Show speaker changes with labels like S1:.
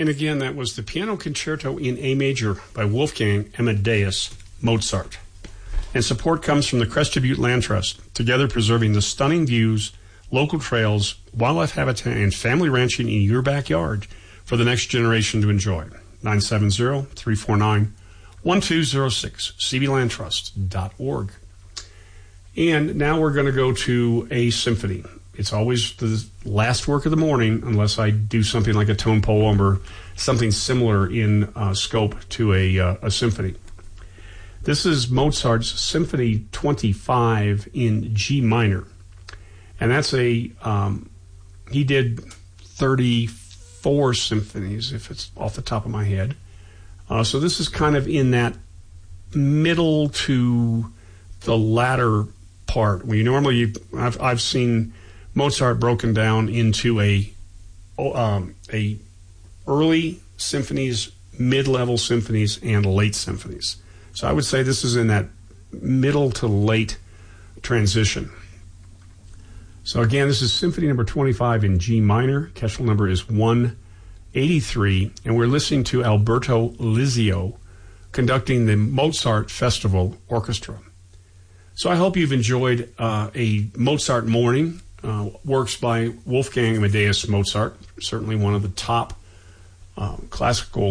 S1: And again, that was the Piano Concerto in A Major by Wolfgang Amadeus Mozart. And support comes from the Crested Butte Land Trust, together preserving the stunning views, local trails, wildlife habitat, and family ranching in your backyard for the next generation to enjoy. 970-349-1206, cblandtrust.org. And now we're going to go to a symphony. It's always the last work of the morning, unless I do something like a tone poem or something similar in scope to a symphony. This is Mozart's Symphony 25 in G minor. And that's he did 34 symphonies, if it's off the top of my head. So this is kind of in that middle to the latter part. I've seen Mozart broken down into a early symphonies, mid-level symphonies, and late symphonies. So I would say this is in that middle to late transition. So again, this is Symphony number 25 in G minor. Kessel number is 183, and we're listening to Alberto Lizio conducting the Mozart Festival Orchestra. So I hope you've enjoyed a Mozart morning. Works by Wolfgang Amadeus Mozart, certainly one of the top classical